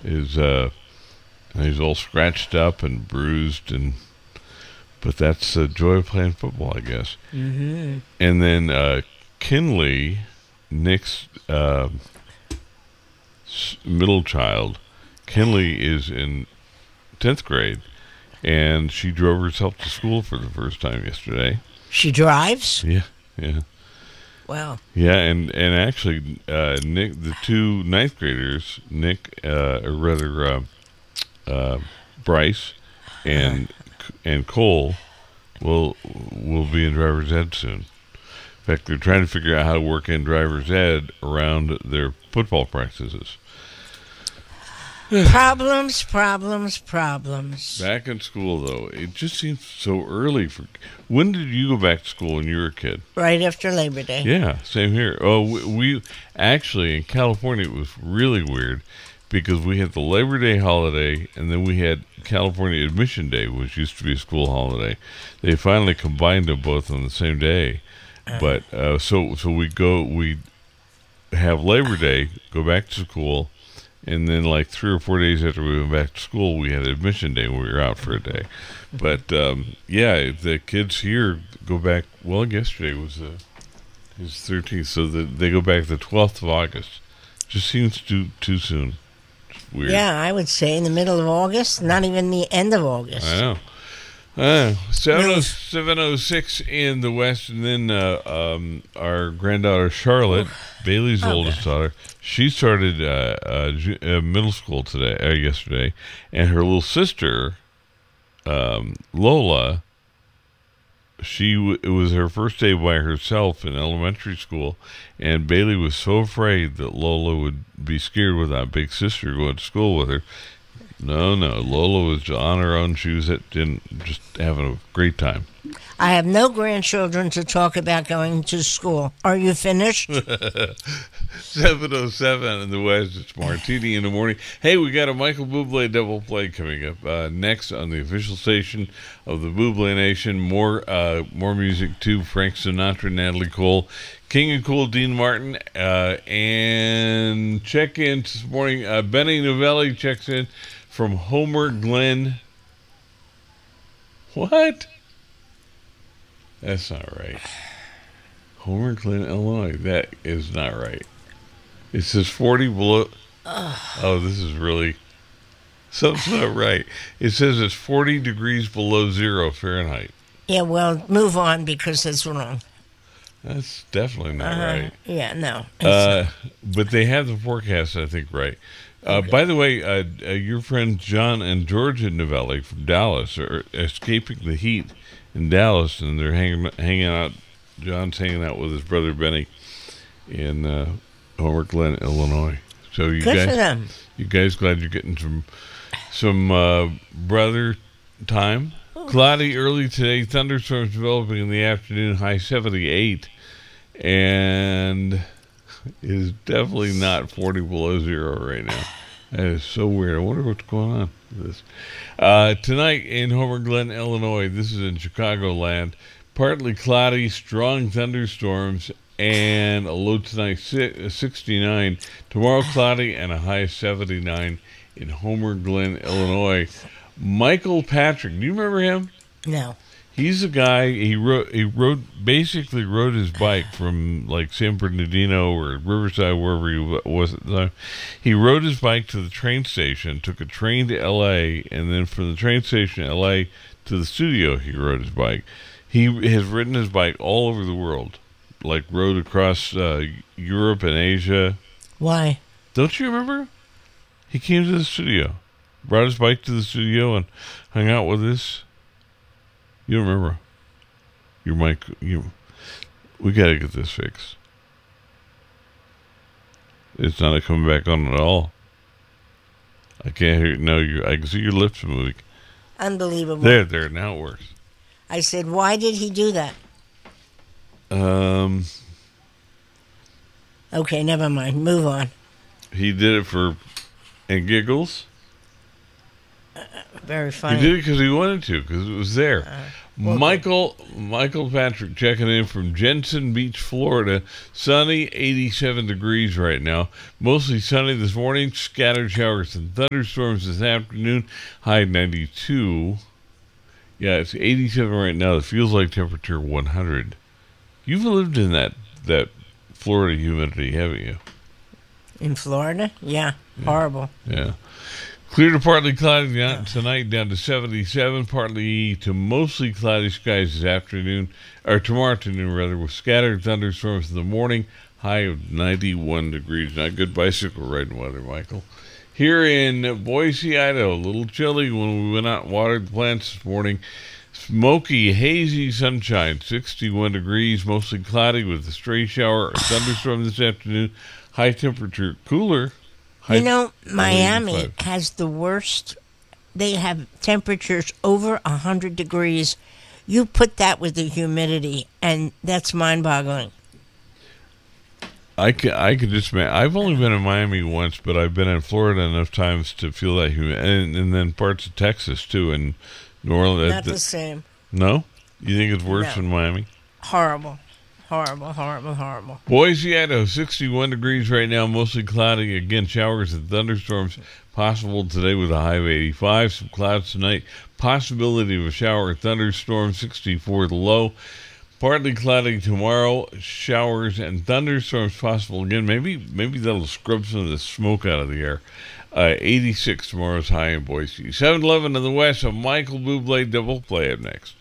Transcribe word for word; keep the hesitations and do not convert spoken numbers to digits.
is uh, he's all scratched up and bruised, and but that's the joy of playing football, I guess. Mm-hmm. And then uh, Kinley, Nick's uh, middle child, Kinley is in tenth grade, and she drove herself to school for the first time yesterday. She drives? Yeah, yeah. Wow. Yeah, and, and actually, uh, Nick, the two ninth graders, Nick, uh, or rather, uh, uh, Bryce and and Cole, will will be in driver's ed soon. In fact, they're trying to figure out how to work in driver's ed around their football practices. Problems, problems, problems. Back in school, though, it just seems so early. For when did you go back to school when you were a kid? Right after Labor Day. Yeah, same here. Oh, we, we actually in California it was really weird because we had the Labor Day holiday and then we had California Admission Day, which used to be a school holiday. They finally combined them both on the same day, uh, but uh, so so we go we have Labor Day, go back to school. And then, like three or four days after we went back to school, we had admission day when we were out for a day. But um, yeah, the kids here go back. Well, yesterday was uh, his thirteenth, so the, they go back the twelfth of August. Just seems too too soon. It's weird. Yeah, I would say in the middle of August, not even the end of August. I know. Uh, seven oh six in the West, and then uh, um, our granddaughter Charlotte, Bailey's oh, oldest God. daughter, she started uh, uh, uh, middle school today, uh, yesterday, and her little sister, um, Lola, she w- it was her first day by herself in elementary school, and Bailey was so afraid that Lola would be scared without big sister going to school with her. No, no. Lola was on her own. She was at, in, just having a great time. I have no grandchildren to talk about going to school. Are you finished? seven oh seven in the West. It's Martini in the morning. Hey, we got a Michael Bublé double play coming up uh, next on the official station of the Bublé Nation. More uh, more music too. Frank Sinatra, Natalie Cole, King and Cool, Dean Martin. Uh, and check in this morning. Uh, Benny Novelli checks in from Homer Glen. What? That's not right. Homer Glen, Illinois. That is not right. It says forty below. Oh, this is really... Something's not right. It says it's forty degrees below zero Fahrenheit. Yeah, well, move on because it's wrong. That's definitely not uh, right. Yeah, no. Uh, but they have the forecast, I think, right. Uh, okay. By the way, uh, uh, your friends John and Georgia Novelli from Dallas are escaping the heat in Dallas, and they're hanging hanging out. John's hanging out with his brother Benny in uh, Homer Glen, Illinois. So you Good guys, for them. You guys, glad you're getting some some uh, brother time. Ooh. Cloudy early today. Thunderstorms developing in the afternoon. High seventy-eight, and it is definitely not forty below zero right now. That is so weird. I wonder what's going on with this. Uh, tonight in Homer Glen, Illinois, this is in Chicagoland, partly cloudy, strong thunderstorms, and a low tonight sixty-nine. Tomorrow cloudy and a high seventy-nine in Homer Glen, Illinois. Michael Patrick, do you remember him? No. He's a guy, he rode, he rode, basically rode his bike from like San Bernardino or Riverside, wherever he was at the time. He rode his bike to the train station, took a train to L A, and then from the train station to L A to the studio, he rode his bike. He has ridden his bike all over the world, like rode across uh, Europe and Asia. Why? Don't you remember? He came to the studio, brought his bike to the studio, and hung out with us. You don't remember? Your mic, you. We gotta get this fixed. It's not coming back on at all. I can't hear. No, you. I can see your lips moving. Unbelievable. There, there. Now it works. I said, why did he do that? Um. Okay, never mind. Move on. He did it for, and giggles. Uh, very funny. He did it because he wanted to, because it was there. Uh, Michael Michael Patrick checking in from Jensen Beach, Florida. Sunny, eighty-seven degrees right now. Mostly sunny this morning. Scattered showers and thunderstorms this afternoon. High ninety-two. Yeah, it's eighty-seven right now. It feels like temperature one hundred. You've lived in that that Florida humidity, haven't you? In Florida? Yeah. yeah. Horrible. Yeah. Clear to partly cloudy tonight, down to seventy-seven. Partly to mostly cloudy skies this afternoon, or tomorrow afternoon rather, with scattered thunderstorms in the morning. High of ninety-one degrees. Not good bicycle riding weather, Michael. Here in Boise, Idaho, a little chilly when we went out and watered the plants this morning. Smoky, hazy sunshine, sixty-one degrees, mostly cloudy with a stray shower or thunderstorm this afternoon. High temperature, cooler. High you know, Miami eighty-five. Has the worst. They have temperatures over one hundred degrees. You put that with the humidity, and that's mind-boggling. I could, I could just imagine. I've only been in Miami once, but I've been in Florida enough times to feel that humidity. And, and then parts of Texas, too, and New Orleans. Not the, the same. No? You think it's worse no. than Miami? Horrible. Horrible, horrible, horrible. Boise, Idaho, sixty-one degrees right now, mostly cloudy. Again, showers and thunderstorms possible today with a high of eighty-five. Some clouds tonight. Possibility of a shower or thunderstorm, sixty-four the low. Partly cloudy tomorrow. Showers and thunderstorms possible again. Maybe maybe that'll scrub some of the smoke out of the air. Uh, eighty-six tomorrow's high in Boise. seven eleven in the west, a Michael Bublé double play up next.